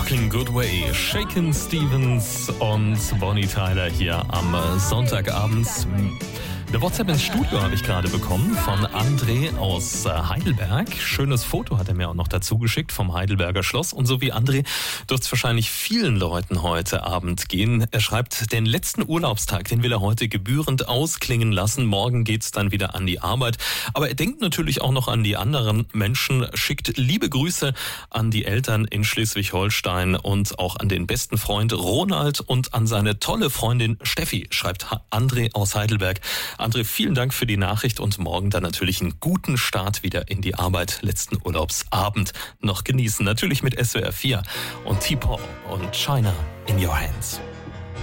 Rockin' Good Way, Shakin' Stevens und Bonnie Tyler hier am Sonntagabend. Eine WhatsApp ins Studio habe ich gerade bekommen von André aus Heidelberg. Schönes Foto hat er mir auch noch dazu geschickt vom Heidelberger Schloss. Und so wie André dürfte es wahrscheinlich vielen Leuten heute Abend gehen. Er schreibt, den letzten Urlaubstag, den will er heute gebührend ausklingen lassen. Morgen geht's dann wieder an die Arbeit. Aber er denkt natürlich auch noch an die anderen Menschen, schickt liebe Grüße an die Eltern in Schleswig-Holstein und auch an den besten Freund Ronald und an seine tolle Freundin Steffi, schreibt André aus Heidelberg. André, vielen Dank für die Nachricht und morgen dann natürlich einen guten Start wieder in die Arbeit. Letzten Urlaubsabend noch genießen. Natürlich mit SWR 4 und T-Paul und China in Your Hands.